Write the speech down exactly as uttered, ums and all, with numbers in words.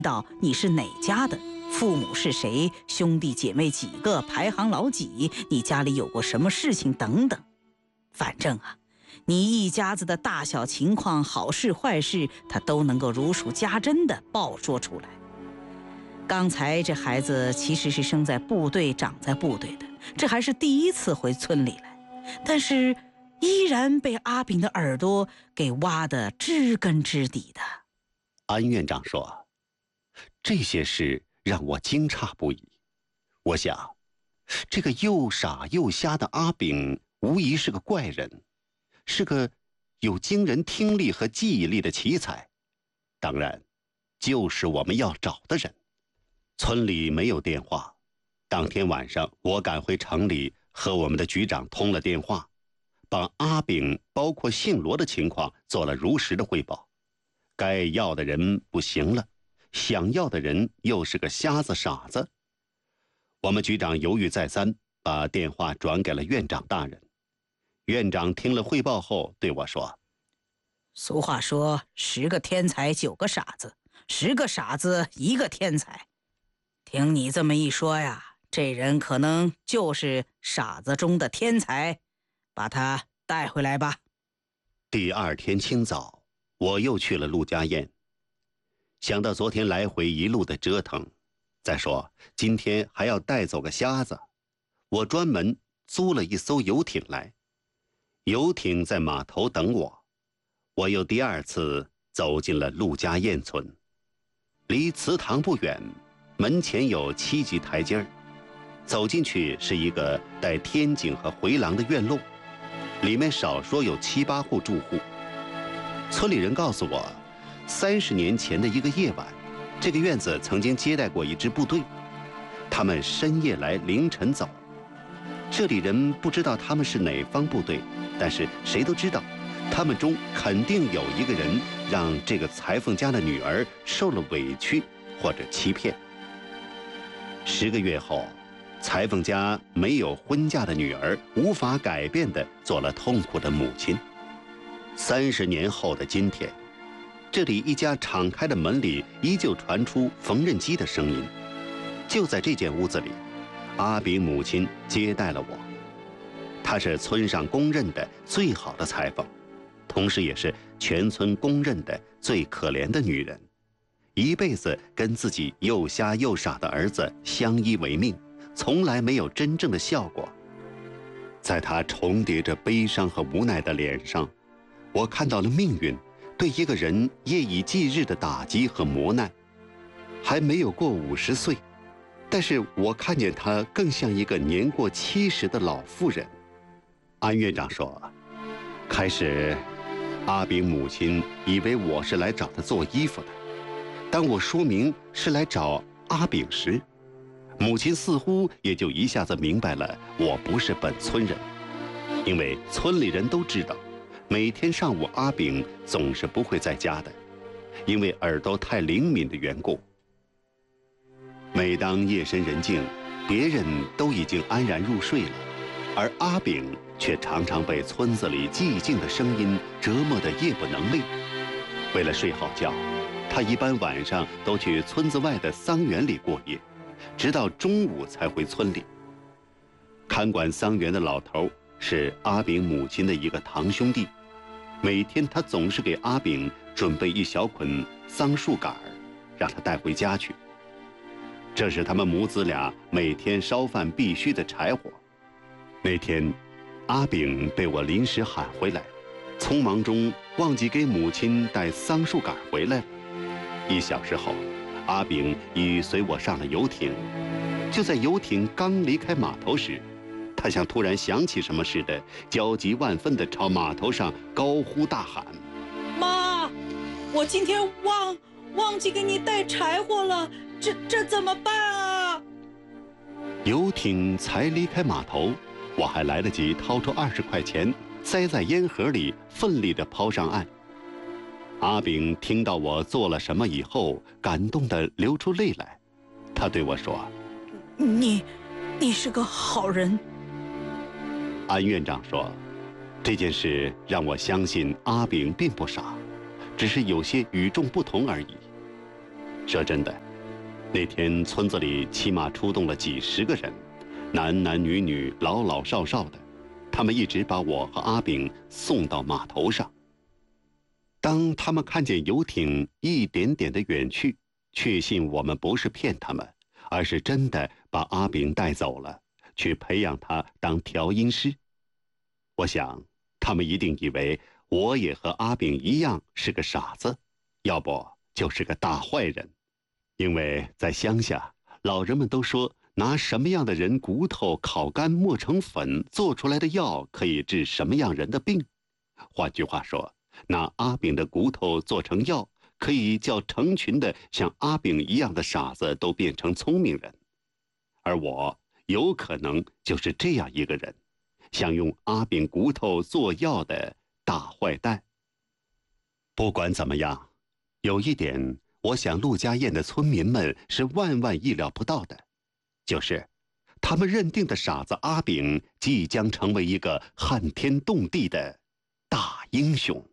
道你是哪家的，父母是谁，兄弟姐妹几个，排行老几，你家里有过什么事情等等。反正啊，你一家子的大小情况，好事坏事，他都能够如数家珍地报说出来。刚才这孩子其实是生在部队长在部队的，这还是第一次回村里来，但是依然被阿炳的耳朵给挖得知根知底的。 安院长说，这些事让我惊诧不已。我想，这个又傻又瞎的阿炳无疑是个怪人，是个有惊人听力和记忆力的奇才，当然就是我们要找的人。村里没有电话，当天晚上我赶回城里和我们的局长通了电话，把阿炳包括姓罗的情况做了如实的汇报。该要的人不行了，想要的人又是个瞎子傻子。我们局长犹豫再三，把电话转给了院长大人。院长听了汇报后对我说， 俗话说，十个天才九个傻子，十个傻子一个天才。听你这么一说呀，这人可能就是傻子中的天才，把他带回来吧。 第二天清早，我又去了陆家堰。想到昨天来回一路的折腾，再说今天还要带走个瞎子，我专门租了一艘游艇来。游艇在码头等我，我又第二次走进了陆家堰村。离祠堂不远，门前有七级台阶儿，走进去是一个带天井和回廊的院落，里面少说有七八户住户。村里人告诉我，三十年前的一个夜晚，这个院子曾经接待过一支部队，他们深夜来，凌晨走。这里人不知道他们是哪方部队，但是谁都知道，他们中肯定有一个人让这个裁缝家的女儿受了委屈或者欺骗。十个月后，裁缝家没有婚嫁的女儿，无法改变地做了痛苦的母亲。三十年后的今天，这里一家敞开的门里依旧传出缝纫机的声音。就在这间屋子里，阿炳母亲接待了我。她是村上公认的最好的裁缝，同时也是全村公认的最可怜的女人，一辈子跟自己又瞎又傻的儿子相依为命，从来没有真正的笑过。在她重叠着悲伤和无奈的脸上，我看到了命运对一个人夜以继日的打击和磨难。还没有过五十岁，但是我看见她更像一个年过七十的老妇人。安院长说，开始阿炳母亲以为我是来找她做衣服的，当我说明是来找阿炳时，母亲似乎也就一下子明白了我不是本村人。因为村里人都知道，每天上午阿炳总是不会在家的，因为耳朵太灵敏的缘故。每当夜深人静，别人都已经安然入睡了，而阿炳却常常被村子里寂静的声音折磨得夜不能寐。为了睡好觉，他一般晚上都去村子外的桑园里过夜，直到中午才回村里。看管桑园的老头是阿炳母亲的一个堂兄弟，每天他总是给阿炳准备一小捆桑树杆，让他带回家去。这是他们母子俩每天烧饭必须的柴火。那天，阿炳被我临时喊回来，匆忙中忘记给母亲带桑树杆回来了。一小时后，阿炳已随我上了游艇。就在游艇刚离开码头时，他像突然想起什么似的，焦急万分地朝码头上高呼大喊：“ 妈，我今天忘忘记给你带柴火了，这这怎么办啊？” 游艇才离开码头，我还来得及掏出二十块钱，塞在烟盒里，奋力地抛上岸。阿炳听到我做了什么以后，感动得流出泪来。他对我说：“ 你，你是个好人。” 安院长说，这件事让我相信阿炳并不傻，只是有些与众不同而已。 说真的，那天村子里起码出动了几十个人，男男女女、老老少少的，他们一直把我和阿炳送到码头上。当他们看见游艇一点点的远去，确信我们不是骗他们，而是真的把阿炳带走了，去培养他当调音师。我想，他们一定以为我也和阿炳一样是个傻子，要不就是个大坏人。因为在乡下，老人们都说，拿什么样的人骨头烤干磨成粉做出来的药可以治什么样人的病。换句话说，拿阿炳的骨头做成药，可以叫成群的像阿炳一样的傻子都变成聪明人。而我有可能就是这样一个人，想用阿炳骨头做药的大坏蛋。不管怎么样，有一点我想陆家堰的村民们是万万意料不到的，就是他们认定的傻子阿炳即将成为一个撼天动地的大英雄。